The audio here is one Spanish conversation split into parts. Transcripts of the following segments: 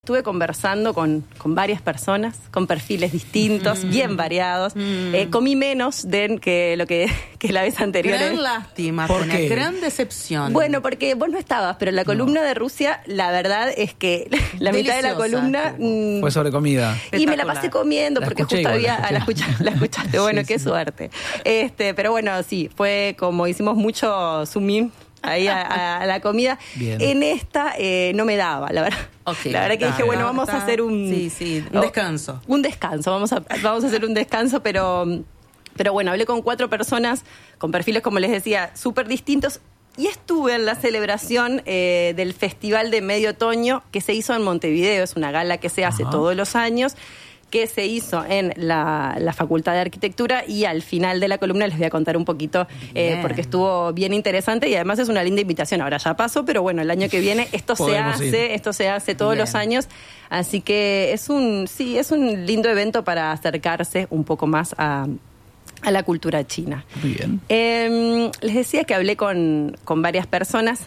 Estuve conversando con varias personas, con perfiles distintos, bien variados. Comí menos que lo que la vez anterior. Gran lástima, ¿Por qué? Gran decepción. Bueno, porque vos no estabas, pero la columna de Rusia, la verdad es que la mitad de la columna... Fue sobre comida. Y me la pasé comiendo, porque justo había... La escuchaste, bueno, Sí, qué sí. suerte. Pero bueno, sí, fue como hicimos mucho zoom ahí a la comida. Bien. En esta no me daba, la verdad. Okay, la verdad que dije, bueno, vamos a hacer un... Sí, un descanso. Un descanso, vamos a hacer un descanso, pero bueno, hablé con 4 personas con perfiles, como les decía, súper distintos. Y estuve en la celebración del Festival de Medio Otoño que se hizo en Montevideo. Es una gala que se hace todos los años, que se hizo en la Facultad de Arquitectura, y al final de la columna les voy a contar un poquito porque estuvo bien interesante y además es una linda invitación. Ahora ya pasó, pero bueno, el año que viene esto se hace todos los años, así que es un lindo evento para acercarse un poco más a la cultura china. Muy bien. Les decía que hablé con varias personas.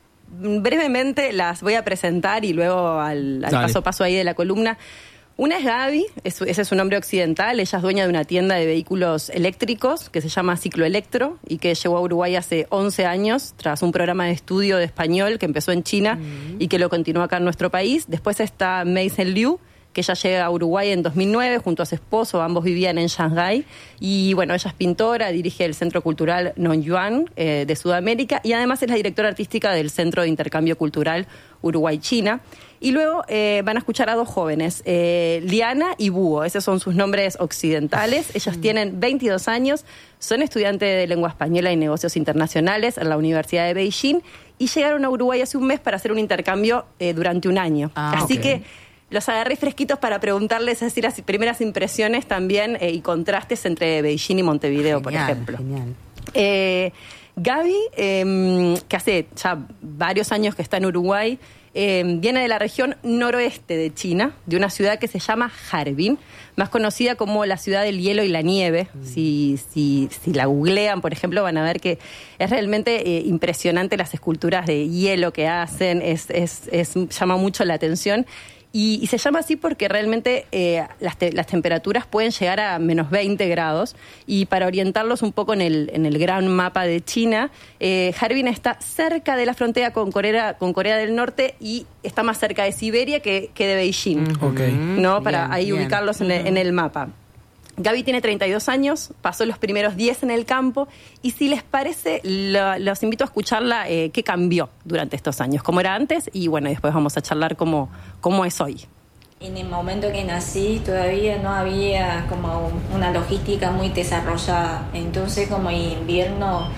Brevemente las voy a presentar y luego al paso ahí de la columna. Una es Gaby, ese es su nombre occidental. Ella es dueña de una tienda de vehículos eléctricos que se llama Ciclo Electro y que llegó a Uruguay hace 11 años tras un programa de estudio de español que empezó en China y que lo continuó acá en nuestro país. Después está Mason Liu, que ella llega a Uruguay en 2009 junto a su esposo. Ambos vivían en Shanghái. Y bueno, ella es pintora, dirige el Centro Cultural Nongyuan de Sudamérica y además es la directora artística del Centro de Intercambio Cultural Uruguay-China. Y luego van a escuchar a 2 jóvenes, Liana y Búho. Esos son sus nombres occidentales. Ellos tienen 22 años, son estudiantes de lengua española y negocios internacionales en la Universidad de Beijing y llegaron a Uruguay hace un mes para hacer un intercambio durante un año. Así que los agarré fresquitos para preguntarles, es decir, las primeras impresiones también y contrastes entre Beijing y Montevideo, por ejemplo. Genial. Gaby, que hace ya varios años que está en Uruguay, viene de la región noroeste de China, de una ciudad que se llama Harbin, más conocida como la ciudad del hielo y la nieve. Si la googlean, por ejemplo, van a ver que es realmente impresionante las esculturas de hielo que hacen, llama mucho la atención. Y se llama así porque realmente las temperaturas pueden llegar a menos 20 grados. Y para orientarlos un poco en el gran mapa de China, Harbin está cerca de la frontera con Corea del Norte y está más cerca de Siberia que de Beijing. ¿No? Para ahí ubicarlos en el mapa. Gaby tiene 32 años, pasó los primeros 10 en el campo y si les parece, los invito a escucharla qué cambió durante estos años, cómo era antes y bueno, después vamos a charlar cómo es hoy. En el momento que nací todavía no había como una logística muy desarrollada, entonces como en invierno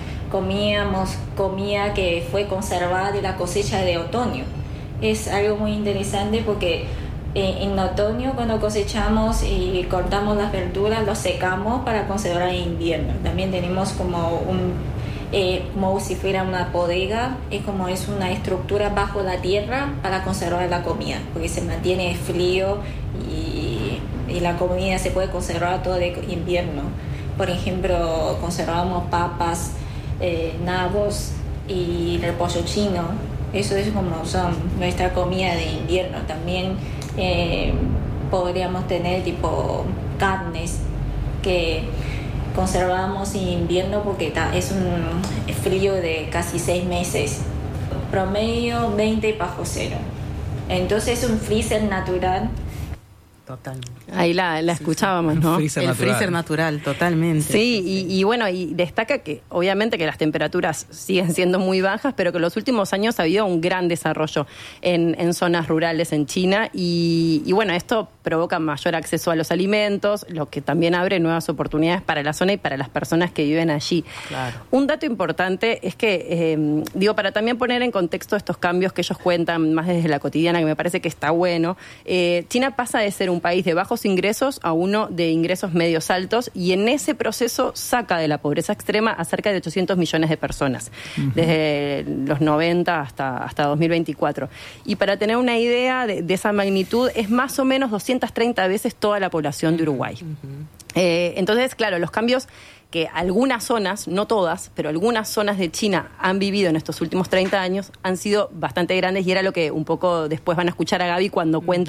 comía que fue conservada de la cosecha de otoño. Es algo muy interesante porque en otoño cuando cosechamos y cortamos las verduras, los secamos para conservar en invierno. También tenemos como como si fuera una bodega, es una estructura bajo la tierra para conservar la comida, porque se mantiene frío y la comida se puede conservar todo el invierno. Por ejemplo, conservamos papas, nabos y repollo chino. Eso es como son nuestra comida de invierno. También podríamos tener tipo carnes que conservamos en invierno porque es un frío de casi 6 meses. Promedio 20 bajo cero. Entonces es un freezer natural. Totalmente. Ahí la escuchábamos, ¿no? Freezer natural, totalmente. Sí, y bueno, y destaca que obviamente que las temperaturas siguen siendo muy bajas, pero que en los últimos años ha habido un gran desarrollo en zonas rurales en China y bueno, esto provoca mayor acceso a los alimentos, lo que también abre nuevas oportunidades para la zona y para las personas que viven allí. Claro. Un dato importante es que, para también poner en contexto estos cambios que ellos cuentan más desde la cotidiana, que me parece que está bueno, China pasa de ser un país de bajos ingresos a uno de ingresos medios altos y en ese proceso saca de la pobreza extrema a cerca de 800 millones de personas, desde los 90 hasta 2024. Y para tener una idea de esa magnitud, es más o menos 230 veces toda la población de Uruguay. Entonces, claro, los cambios que algunas zonas, no todas, pero algunas zonas de China han vivido en estos últimos 30 años han sido bastante grandes y era lo que un poco después van a escuchar a Gaby cuando cuenta